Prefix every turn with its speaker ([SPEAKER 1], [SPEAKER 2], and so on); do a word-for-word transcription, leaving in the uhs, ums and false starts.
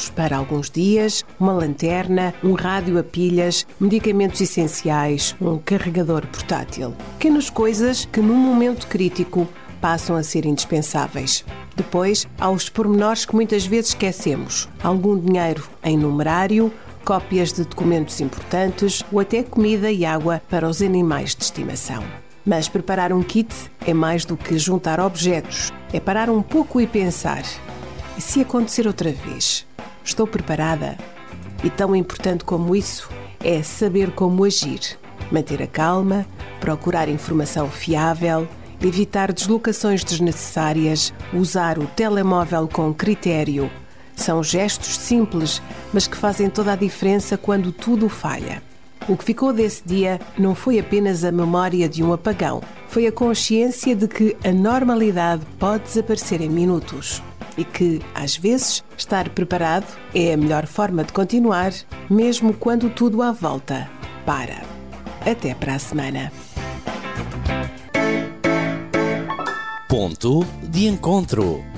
[SPEAKER 1] para alguns dias, uma lanterna, um rádio a pilhas, medicamentos essenciais, um carregador portátil. Pequenas coisas que num momento crítico passam a ser indispensáveis. Depois, há os pormenores que muitas vezes esquecemos. Algum dinheiro em numerário, cópias de documentos importantes ou até comida e água para os animais de estimação. Mas preparar um kit é mais do que juntar objetos. É parar um pouco e pensar: e se acontecer outra vez? Estou preparada? E tão importante como isso é saber como agir. Manter a calma, procurar informação fiável, evitar deslocações desnecessárias, usar o telemóvel com critério. São gestos simples, mas que fazem toda a diferença quando tudo falha. O que ficou desse dia não foi apenas a memória de um apagão, foi a consciência de que a normalidade pode desaparecer em minutos e que, às vezes, estar preparado é a melhor forma de continuar, mesmo quando tudo à volta para. Até para a semana.
[SPEAKER 2] Ponto de encontro.